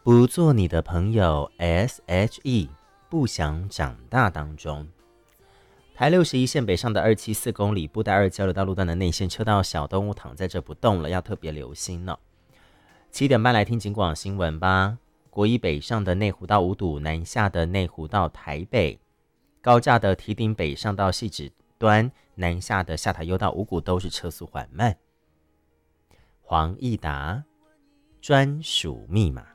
不做你的朋友 SHE 不想长大当中。台61线北上的274公里布袋2交流道路段的内线车道小动物躺在这不动了，要特别留心呢。7点半来听警广新闻吧。国一北上的内湖到五堵，南下的内湖到台北，高架的堤顶北上到汐止端，南下的下台优到五股都是车速缓慢。黄义达专属密码。